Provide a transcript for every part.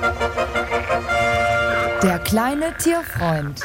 Der kleine Tierfreund.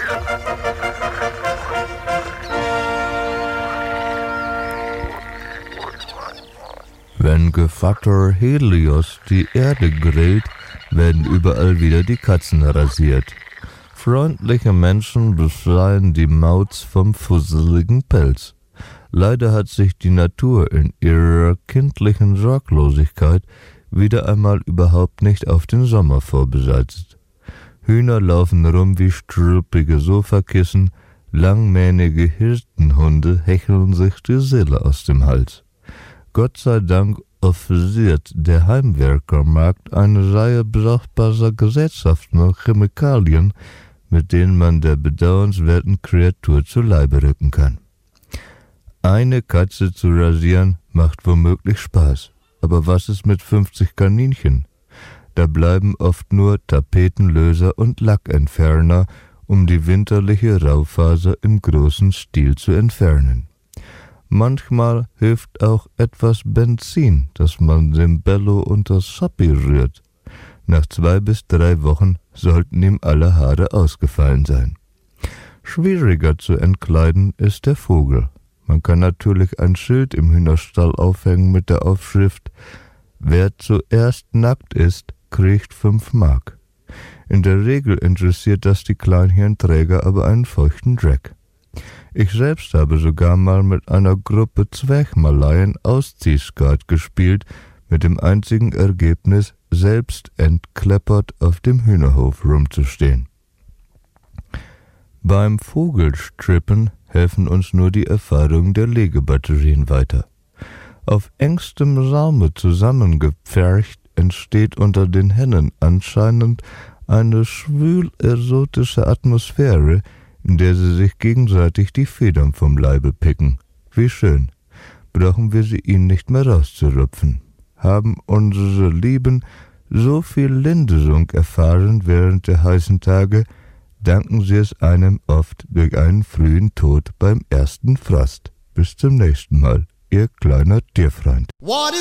Wenn Gevatter Helios die Erde grillt, werden überall wieder die Katzen rasiert. Freundliche Menschen befreien die Mauz vom fusseligen Pelz. Leider hat sich die Natur in ihrer kindlichen Sorglosigkeit wieder einmal überhaupt nicht auf den Sommer vorbereitet. Hühner laufen rum wie struppige Sofakissen, langmähnige Hirtenhunde hecheln sich die Seele aus dem Hals. Gott sei Dank offeriert der Heimwerkermarkt eine Reihe brauchbarer Gerätschaften und Chemikalien, mit denen man der bedauernswerten Kreatur zu Leibe rücken kann. Eine Katze zu rasieren macht womöglich Spaß, aber was ist mit 50 Kaninchen? Da bleiben oft nur Tapetenlöser und Lackentferner, um die winterliche Raufaser im großen Stil zu entfernen. Manchmal hilft auch etwas Benzin, das man dem Bello unter Schappi rührt. Nach 2 bis 3 Wochen sollten ihm alle Haare ausgefallen sein. Schwieriger zu entkleiden ist der Vogel. Man kann natürlich ein Schild im Hühnerstall aufhängen mit der Aufschrift: Wer zuerst nackt ist, kriegt 5 Mark. In der Regel interessiert das die Kleinhirnträger aber einen feuchten Dreck. Ich selbst habe sogar mal mit einer Gruppe Zwerchmaleien Ausziehskat gespielt, mit dem einzigen Ergebnis, selbst entkleppert auf dem Hühnerhof rumzustehen. Beim Vogelstrippen helfen uns nur die Erfahrungen der Legebatterien weiter. Auf engstem Raume zusammengepfercht entsteht unter den Hennen anscheinend eine schwül-erotische Atmosphäre, in der sie sich gegenseitig die Federn vom Leibe picken. Wie schön. Brauchen wir sie ihnen nicht mehr rauszurupfen. Haben unsere Lieben so viel Linderung erfahren während der heißen Tage, danken sie es einem oft durch einen frühen Tod beim ersten Frost. Bis zum nächsten Mal, Ihr kleiner Tierfreund.